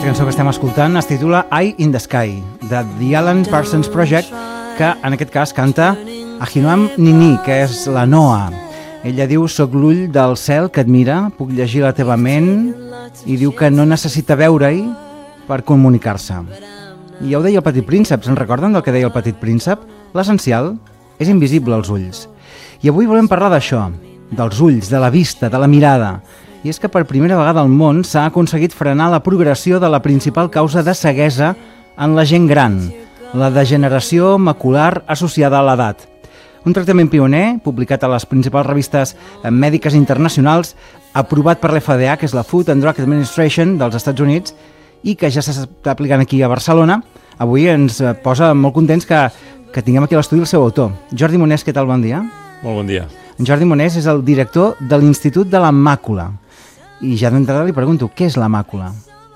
Aquesta cançó que estem escoltant es titula Eye in the Sky, de The Alan Parsons Project, que en aquest cas canta Ahinoam Nini, que és la Noa. Ella diu: soc l'ull del cel que et mira, puc llegir la teva ment, i diu que no necessita veure-hi per comunicar-se. I ja ho deia el Petit Príncep, se'n recorden del que deia el Petit Príncep? L'essencial és invisible als ulls. I avui volem parlar d'això, dels ulls, de la vista, de la mirada. I és que per primera vegada al món s'ha aconseguit frenar la progressió de la principal causa de ceguesa en la gent gran, la degeneració macular associada a l'edat. Un tractament pioner, publicat a les principals revistes mèdiques internacionals, aprovat per l'FDA, que és la Food and Drug Administration dels Estats Units, i que ja s'està aplicant aquí a Barcelona. Avui ens posa molt contents que tinguem aquí a l'estudi el seu autor. Jordi Monés, què tal? Bon dia. Molt bon dia. En Jordi Monés és el director de l'Institut de la Màcula. I ja d'entrada li pregunto, què és la màcula?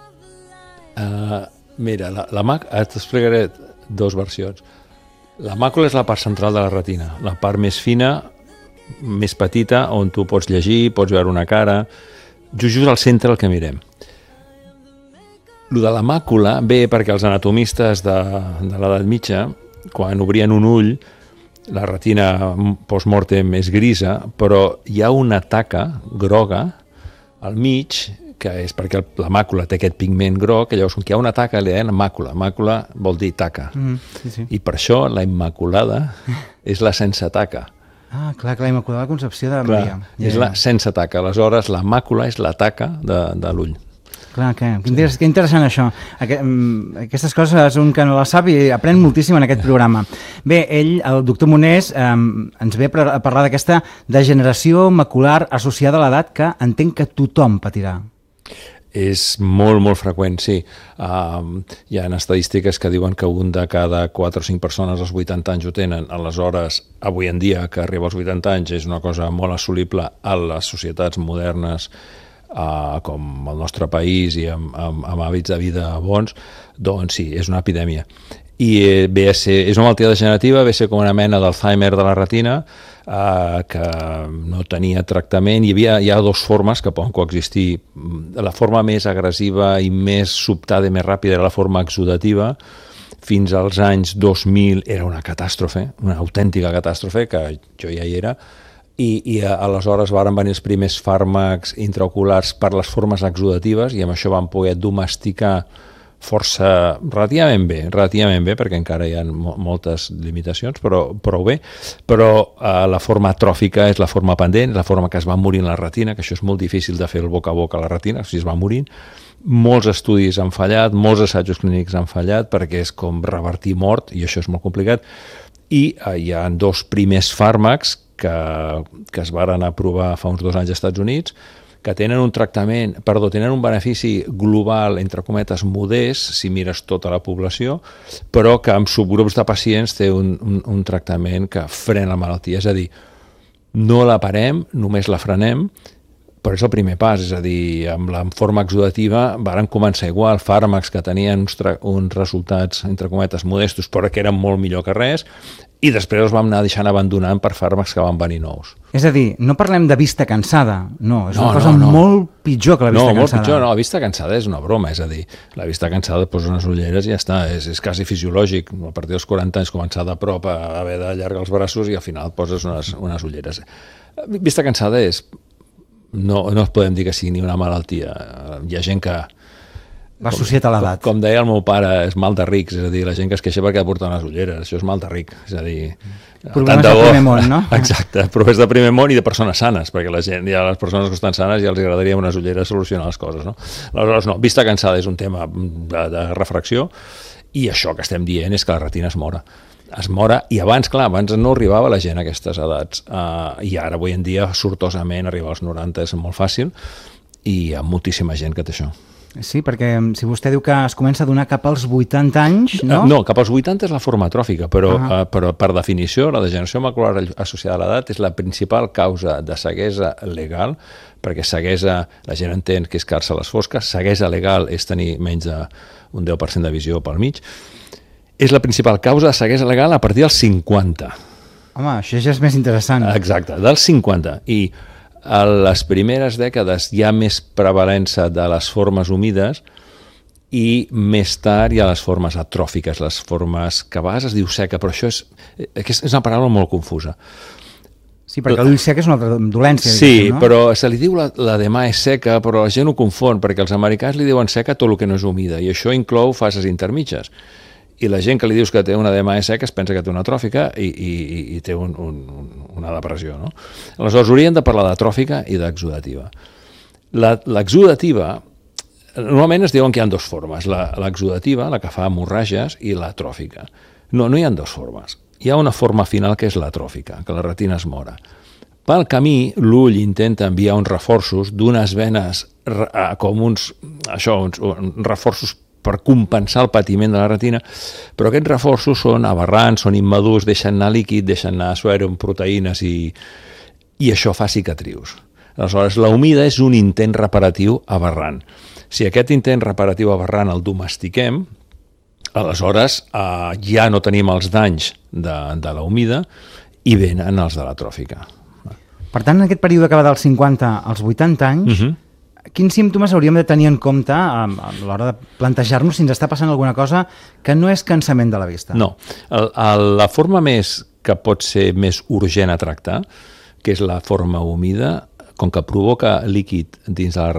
Mira, t'explicaré dues versions. La màcula és la part central de la retina, la part més fina, més petita, on tu pots llegir, pots veure una cara, just al centre el que mirem. Lo de la màcula ve perquè els anatomistes de l'edat mitja, quan obrien un ull, la retina post-mortem és grisa, però hi ha una taca groga al mig, que és perquè la màcula té aquest pigment groc, llavors quan hi ha una taca li deien màcula. Màcula vol dir taca. Sí. I per això la immaculada és la sense taca. Ah, clar, la Immaculada Concepció de Maria. És la sense taca. Aleshores, la màcula és la taca de l'ull. Clar, que interessant això. Aquestes coses un que no la sap i aprèn moltíssim en aquest programa. Bé, el doctor Monés, ens ve a parlar d'aquesta degeneració macular associada a l'edat que entenc que tothom patirà. És molt, molt freqüent, sí. Hi ha estadístiques que diuen que un de cada 4 o 5 persones als 80 anys ho tenen. Aleshores, avui en dia, que arriba als 80 anys, és una cosa molt assolible a les societats modernes, com el nostre país i amb hàbits de vida bons, doncs sí, és una epidèmia. I és una malaltia degenerativa, ve a ser com una mena d'Alzheimer de la retina, que no tenia tractament. Hi ha dues formes que poden coexistir. La forma més agressiva i més sobtada i més ràpida era la forma exudativa. Fins als anys 2000 era una catàstrofe, una autèntica catàstrofe, que jo ja hi era, i aleshores van venir els primers fàrmacs intraoculars per les formes exudatives i amb això van poder domesticar força relativament bé, perquè encara hi ha moltes limitacions, però bé. Però la forma atròfica és la forma pendent, és la forma que es va morint la retina, que això és molt difícil de fer el boca a boca a la retina, o sigui, es va morint. Molts estudis han fallat, molts assajos clínics han fallat, perquè és com revertir mort, i això és molt complicat. I hi ha 2 primers fàrmacs que es varen aprovar fa uns 2 anys als Estats Units, que tenen un benefici global, entre cometes, modest, si mires tota la població, però que amb subgrups de pacients té un tractament que frena la malaltia. És a dir, no la parem, només la frenem, però és el primer pas. És a dir, amb la forma exudativa varen començar igual, fàrmacs que tenien uns resultats, entre cometes, modestos, però que eren molt millor que res, i després els vam anar deixant abandonant per fàrmacs que van venir nous. És a dir, no parlem de vista cansada, no, és una cosa molt pitjor que la vista cansada. No, molt pitjor, no, la vista cansada és una broma, és a dir, la vista cansada et poses unes ulleres i ja està, és quasi fisiològic, a partir dels 40 anys començar de prop a haver d'allargar els braços i al final poses unes ulleres. Vista cansada no es podem dir que sigui ni una malaltia, hi ha gent que va associat a l'edat. Com deia el meu pare, és mal de rics, és a dir, la gent que es queixa perquè ha de portar unes ulleres, això és mal de ric, és a dir... Problemes de primer món, no? Exacte, problemes de primer món i de persones sanes, perquè la gent, ja les persones que estan sanes ja els agradaria unes ulleres solucionar les coses, no? Aleshores, no, vista cansada és un tema de refracció, i això que estem dient és que la retina es mora, i abans no arribava la gent a aquestes edats, i ara avui en dia sortosament arribar als 90 és molt fàcil, i hi ha moltíssima gent que té això. Sí, perquè si vostè diu que es comença a donar cap als 80 anys, no? No, cap als 80 és la forma atròfica, però per definició la degeneració macular associada a l'edat és la principal causa de ceguesa legal, perquè ceguesa, la gent entén que és quedar-se a les fosques, ceguesa legal és tenir menys d'un 10% de visió pel mig, és la principal causa de ceguesa legal a partir dels 50. Home, això ja és més interessant. Exacte, dels 50, i a les primeres dècades hi ha més prevalença de les formes humides, i més tard hi ha les formes atròfiques, les formes que a vegades es diu seca, però això és una paraula molt confusa. Sí, perquè l'ull sec és una altra dolència. Sí, no? Però se li diu l'edema és seca, però la gent ho confon, perquè els americans li diuen seca tot el que no és humida, i això inclou fases intermitges. I la gent que li dius que té una edema seca es pensa que té una atròfica i té una depressió, no? Aleshores, hauríem de parlar d'atròfica i d'exudativa. L'exudativa, normalment es diuen que hi ha dues formes, l'exudativa, la que fa hemorràgies, i l'atròfica. No hi ha dues formes. Hi ha una forma final que és l'atròfica, que la retina es mora. Pel camí, l'ull intenta enviar uns reforços d'unes venes com uns reforços per compensar el patiment de la retina, però aquests reforços són aberrants, són immadurs, deixen anar líquid, deixen anar suero, proteïnes i això fa cicatrius. Aleshores, la humida és un intent reparatiu aberrant. Si aquest intent reparatiu aberrant el domestiquem, aleshores ja no tenim els danys de la humida i venen els de l'atròfica. Per tant, en aquest període que va dels 50 als 80 anys, quins símptomes hauríem de tenir en compte a l'hora de plantejar-nos si ens està passant alguna cosa que no és cansament de la vista? No. La forma que pot ser més urgent a tractar, que és la forma humida, com que provoca líquid dins de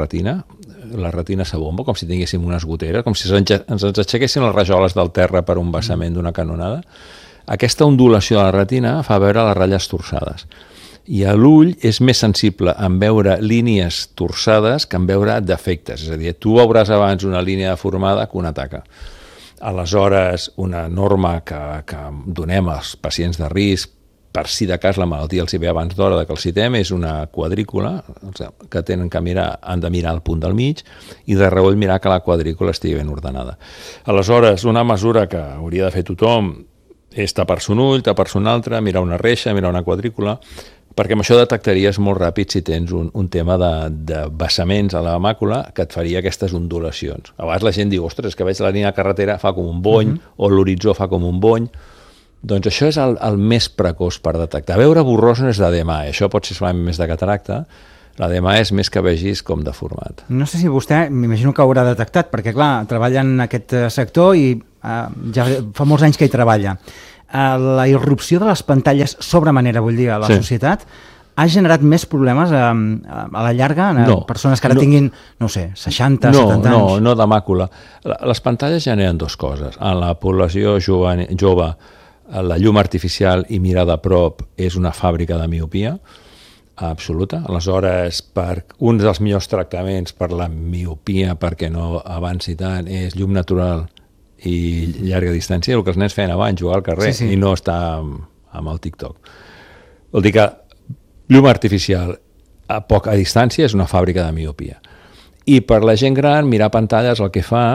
la retina s'abomba, com si tinguéssim unes goteres, com si ens aixequessin les rajoles del terra per un vessament d'una canonada. Aquesta ondulació de la retina fa veure les ratlles torçades. I l'ull és més sensible en veure línies torçades que en veure defectes. És a dir, tu veuràs abans una línia deformada que una taca. Aleshores, una norma que donem als pacients de risc, per si de cas la malaltia els hi ve abans d'hora que els citem, és una quadrícula que han de mirar al punt del mig i de reüll mirar que la quadrícula estigui ben ordenada. Aleshores, una mesura que hauria de fer tothom és tapar-se un ull, tapar-se un altre, mirar una reixa, mirar una quadrícula, perquè amb això detectaries molt ràpid si tens un tema de vessaments a la màcula que et faria aquestes ondulacions. A vegades la gent diu, ostres, que veig la línia de carretera, fa com un bony, o l'horitzó fa com un bony. Doncs això és el més precoç per detectar. Veure borrós no és d'edema, això pot ser solament més de cataracta, l'edema és més que vegis com deformat. No sé si vostè, m'imagino que haurà detectat, perquè clar, treballa en aquest sector i ja fa molts anys que hi treballa. La irrupció de les pantalles sobre manera, vull dir, a la societat, ha generat més problemes a la llarga en persones que ara tinguin, no sé, 60, 70 anys? No de màcula. Les pantalles generen dues coses. En la població jove, la llum artificial i mirar de prop és una fàbrica de miopia absoluta. Aleshores, un dels millors tractaments per la miopia, perquè no avanci tant, és llum natural i llarga distància, el que els nens feien abans, jugar al carrer i no estar amb el TikTok. Vol dir que llum artificial a distància és una fàbrica de miopia. I per la gent gran, mirar pantalles el que fa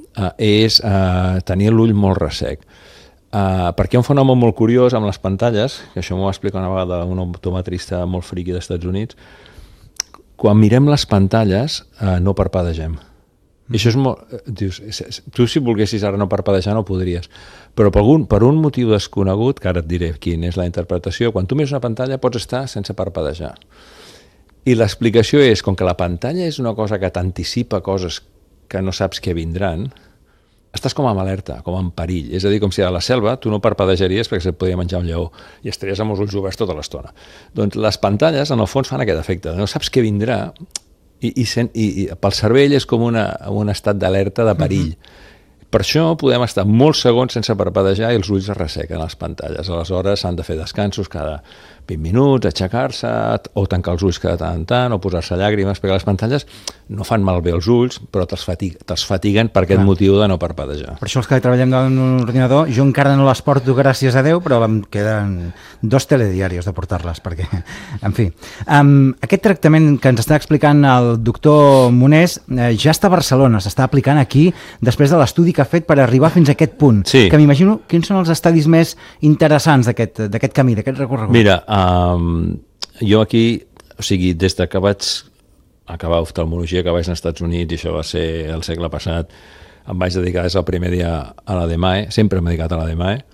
és tenir l'ull molt ressec. Perquè hi ha un fenomen molt curiós amb les pantalles, que això m'ho va explicar una vegada un optometrista molt friqui dels Estats Units. Quan mirem les pantalles no parpadegem. I això és molt... Dius, tu si volguessis ara no parpadejar no podries, però per un motiu desconegut, que ara et diré quina és la interpretació, quan tu mires una pantalla pots estar sense parpadejar. I l'explicació és, com que la pantalla és una cosa que t'anticipa coses que no saps que vindran, estàs com en alerta, com en perill. És a dir, com si a la selva tu no parpadejaries perquè se't podia menjar un lleó i estaries amb els ulls oberts tota l'estona. Doncs les pantalles, en el fons, fan aquest efecte. No saps què vindrà i pel cervell és com un estat d'alerta de perill. Per això podem estar molts segons sense parpadejar i els ulls es ressequen a les pantalles. Aleshores s'han de fer descansos cada 20 minuts, aixecar-se o tancar els ulls cada tant en tant o posar-se llàgrimes, perquè les pantalles no fan malbé els ulls, però te'ls fatiguen per aquest motiu de no parpadejar. Per això els que treballem en un ordinador, jo encara no les porto, gràcies a Déu, però em queden 2 telediaris de portar-les, perquè, en fi. Aquest tractament que ens està explicant el doctor Monés ja està a Barcelona, s'està aplicant aquí després de l'estudi que ha fet per arribar fins a aquest punt. Sí. Que m'imagino quins són els estadis més interessants d'aquest camí, d'aquest recorregut. Mira, jo aquí, o sigui, des de que vaig acabar oftalmologia, que vaig als Estats Units, i això va ser el segle passat, em vaig dedicar des del primer dia a la DMAE, sempre m'he dedicat a la DMAE,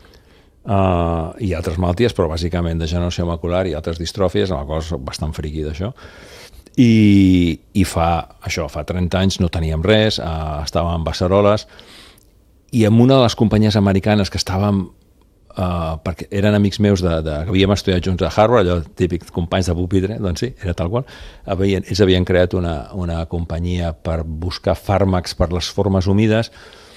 i altres malalties, però bàsicament degeneració macular i altres distròfies, amb la qual soc bastant friqui d'això. i fa 30 anys no teníem res, estàvem en Beceroles, i amb una de les companyies americanes que estàvem, perquè eren amics meus que havíem estudiat junts a Harvard, allò típic companys de pupitre, doncs sí, era tal qual, ells havien creat una companyia per buscar fàrmacs per les formes humides,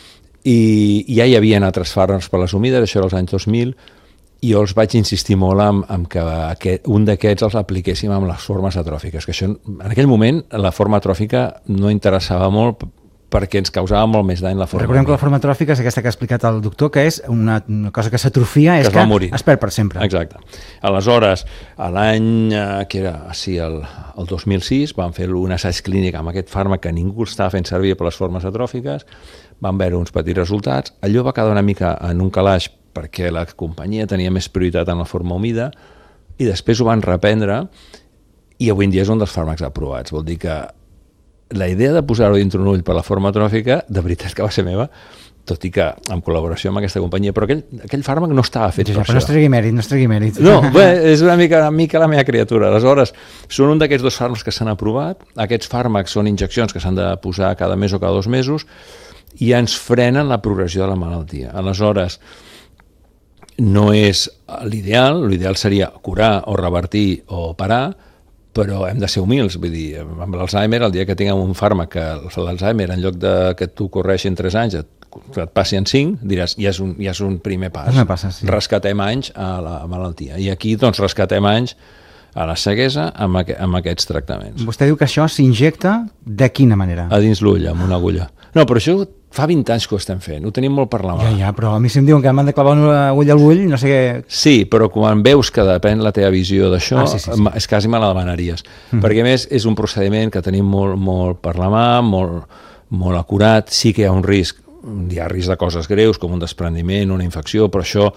i ja hi havia altres fàrmacs per les humides, això era els anys 2000, i jo els vaig insistir molt en que un d'aquests els apliquéssim amb les formes atròfiques, que això, en aquell moment la forma atròfica no interessava molt perquè ens causava molt més dany la forma. Recordem que la forma atròfica és aquesta que ha explicat el doctor, que és una cosa que s'atrofia, és que es perd per sempre. Exacte. Aleshores, l'any que era el 2006, vam fer un assaig clínic amb aquest fàrmac que ningú estava fent servir per les formes atròfiques, vam veure uns petits resultats, allò va quedar una mica en un calaix perquè la companyia tenia més prioritat en la forma humida, i després ho van reprendre, i avui en dia és un dels fàrmacs aprovats. Vol dir que la idea de posar-ho dintre un ull per la forma atròfica, de veritat que va ser meva, tot i que en col·laboració amb aquesta companyia, però aquell fàrmac no estava fet per això. No es tregui mèrit. No, bé, és una mica la meva criatura. Aleshores, són un d'aquests dos fàrmacs que s'han aprovat. Aquests fàrmacs són injeccions que s'han de posar cada mes o cada 2 mesos i ens frenen la progressió de la malaltia. Aleshores, no és l'ideal seria curar o revertir o parar, però hem de ser humils, vull dir, amb l'Alzheimer, el dia que tinguem un fàrmac que l'Alzheimer, en lloc de que tu correixi en 3 anys, et passi en 5, diràs, ja és un primer pas. Sí. Rescatem anys a la malaltia. I aquí, doncs, rescatem anys a la ceguesa amb aquests tractaments. Vostè diu que això s'injecta de quina manera? A dins l'ull, amb una agulla. No, però això fa 20 anys que ho estem fent, ho tenim molt per la mà. Ja, però a mi si em diuen que m'han de clavar una agulla al ull, no sé què... Sí, però quan veus que depèn la teva visió d'això, sí. És quasi me la demanaries. Perquè, a més, és un procediment que tenim molt per la mà, molt acurat, sí que hi ha un risc, hi ha risc de coses greus, com un desprendiment, una infecció, però això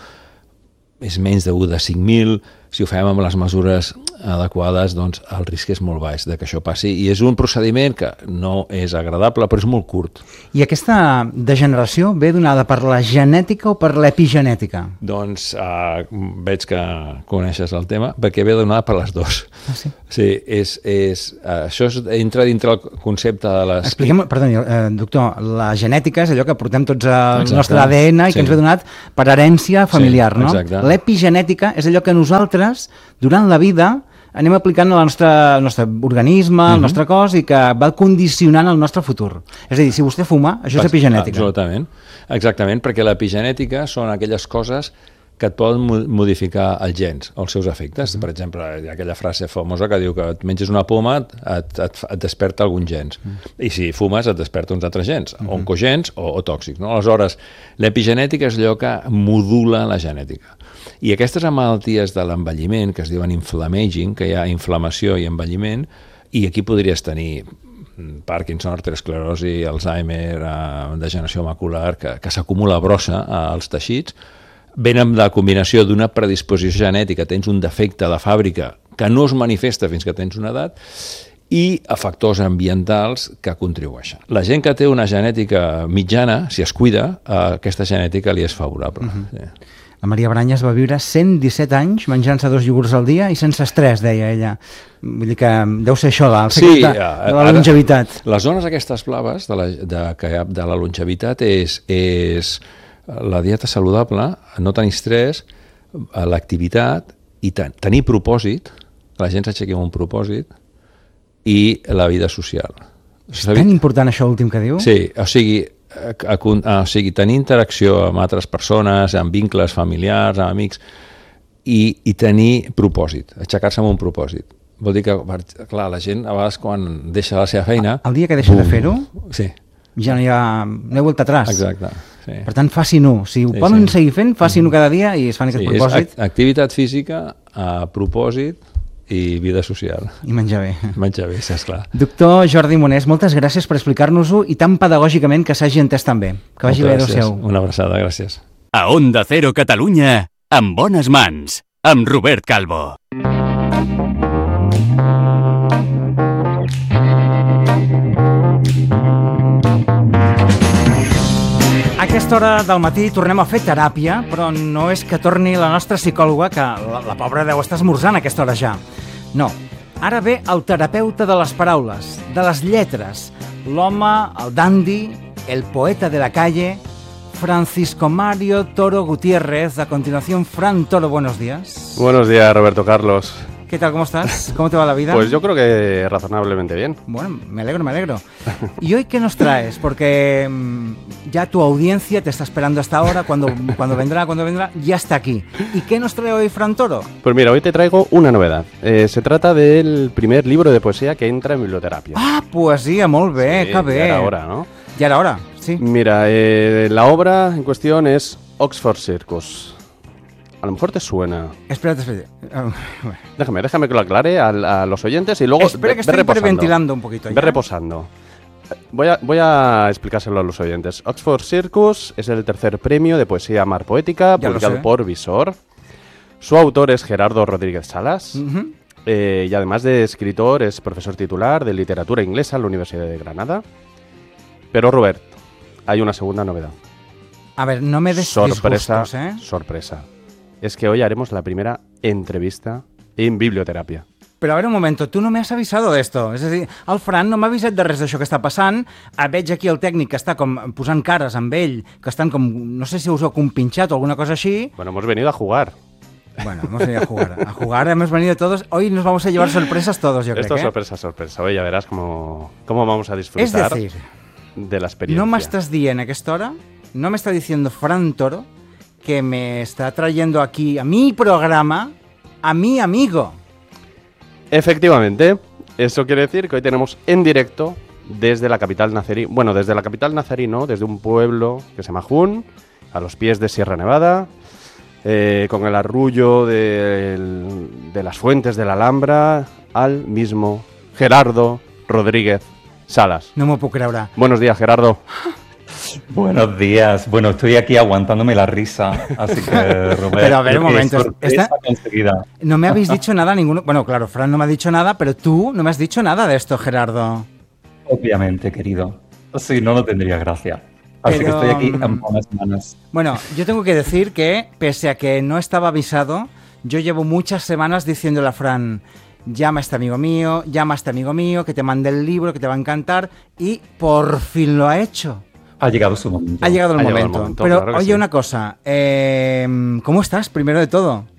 és menys de 1 de 5.000, si ho fem amb les mesures adequades, doncs el risc és molt baix de que això passi, i és un procediment que no és agradable, però és molt curt. I aquesta degeneració ve donada per la genètica o per l'epigenètica? Doncs veig que coneixes el tema, perquè ve donada per les dues. Ah, sí? Sí, això entra dintre el concepte de les... Expliquem, perdoni, doctor, la genètica és allò que portem tots al nostre ADN i que ens ve donat per herència familiar, no? Exacte. L'epigenètica és allò que nosaltres, durant la vida, anem aplicant al nostre organisme, al nostre cos, i que va condicionant el nostre futur. És a dir, si vostè fuma, això és epigenètica. Exactament, perquè l'epigenètica són aquelles coses que et poden modificar els gens o els seus efectes. Per exemple, hi ha aquella frase famosa que diu que et menges una poma, et desperta alguns gens. I si fumes, et desperta uns altres gens, oncogens o tòxics. No? Aleshores, l'epigenètica és allò que modula la genètica. I aquestes malalties de l'envelliment, que es diuen inflammaging, que hi ha inflamació i envelliment, i aquí podries tenir Parkinson, arteriosclerosi, Alzheimer, degeneració macular, que s'acumula brossa als teixits, venen de la combinació d'una predisposició genètica, tens un defecte de fàbrica que no es manifesta fins que tens una edat, i a factors ambientals que contribueixen. La gent que té una genètica mitjana, si es cuida, aquesta genètica li és favorable. Sí. La Maria Branyes va viure 117 anys menjant-se 2 iogurts al dia i sense estrès, deia ella. Vull dir que deu ser això, el secret de la longevitat. Les zones aquestes blaves de la longevitat és la dieta saludable, no tenir estrès, l'activitat i tenir propòsit, que la gent s'aixequi amb un propòsit, i la vida social. És tan important això últim que diu? Sí, o sigui, tenir interacció amb altres persones, amb vincles familiars, amb amics, i tenir propòsit, aixecar-se amb un propòsit. Vol dir que, clar, la gent a vegades quan deixa la seva feina... El dia que deixa de fer-ho, sí, ja no hi ha volta atràs. Exacte. Sí. Per tant, facin-ho. Si ho poden seguir fent, facin-ho cada dia i es fan aquest propòsit. És activitat física, propòsit i vida social. I menjar bé. Menjar bé, és clar. Doctor Jordi Monés, moltes gràcies per explicar-nos-ho i tan pedagògicament que s'hagi entès tan bé. Que vagi bé, adéu-siau. Una abraçada, gràcies. A Onda Cero Catalunya, en bones mans, amb Robert Calvo. A aquesta hora del matí tornem a fer teràpia, però no és que torni la nostra psicòloga, que la pobra deu estar esmorzant a aquesta hora ja. No, Ara ve el terapeuta de les paraules, de les lletres, l'home, el dandy, el poeta de la calle, Francisco Mario Toro Gutiérrez. A continuación, Fran Toro, buenos días. Buenos días, Roberto Carlos. ¿Qué tal, cómo estás? ¿Cómo te va la vida? Pues yo creo que razonablemente bien. Bueno, me alegro. ¿Y hoy qué nos traes? Porque ya tu audiencia te está esperando hasta ahora, cuando vendrá, ya está aquí. ¿Y qué nos trae hoy Fran Toro? Pues mira, hoy te traigo una novedad. Se trata del primer libro de poesía que entra en biblioterapia. Ah, poesía, molt bé, Sí, que bé. ya era hora, ¿no? Ya era hora, sí. Mira, la obra en cuestión es Oxford Circus. A lo mejor te suena. Espérate. Bueno. Déjame que lo aclare a los oyentes y luego Espera, que estoy hiperventilando un poquito. Ve reposando. Voy a explicárselo a los oyentes. Oxford Circus es el tercer premio de poesía Mar Poética, Ya lo publicado sé. por Visor. Su autor es Gerardo Rodríguez Salas. Ujú. Y además de escritor, es profesor titular de literatura inglesa en la Universidad de Granada. Pero, Robert, hay una segunda novedad. A ver, no me des disgustos, ¿eh? Sorpresa. Es que hoy haremos la primera entrevista en biblioterapia. Però a veure un moment, tu no m'has avisado d'esto. És a dir, el Fran no m'ha avisat de res d'això que està passant. Veig aquí el tècnic que està com posant cares amb ell, que estan com, no sé si us ho ha compinxat o alguna cosa així. Bueno, hemos venido a jugar. Bueno, hemos venido a jugar. A jugar hemos venido todos. Hoy nos vamos a llevar sorpresas todos, yo creo. Esto es sorpresa. Hoy ya verás cómo vamos a disfrutar Es decir, de la experiencia. no m'estàs dient a aquesta hora, no me está diciendo Fran Toro que me está trayendo aquí a mi programa, a mi amigo. Efectivamente, eso quiere decir que hoy tenemos en directo desde la capital nazarí. Bueno, desde la capital nazarí no, desde un pueblo que se llama Jun, a los pies de Sierra Nevada, con el arrullo de las fuentes de la Alhambra, al mismo Gerardo Rodríguez Salas. No m'ho puc creure. Buenos días, Gerardo. Buenos días. Bueno, estoy aquí aguantándome la risa, así que, Roberto. Pero a ver, un momento, sorpresa conseguida. No me habéis dicho nada ninguno. Bueno, claro, Fran no me ha dicho nada, pero tú no me has dicho nada de esto, Gerardo. Obviamente, querido. Si no, no tendría gracia. Así Pero, que estoy aquí en buenas manos. Bueno, yo tengo que decir que, pese a que no estaba avisado, yo llevo muchas semanas diciéndole a Fran, llama a este amigo mío, que te mande el libro, que te va a encantar, y por fin lo ha hecho. Ha llegado su momento. Ha llegado el Ha llegado el momento. momento, Pero, claro que oye, sí. una cosa, ¿cómo estás, primero de todo?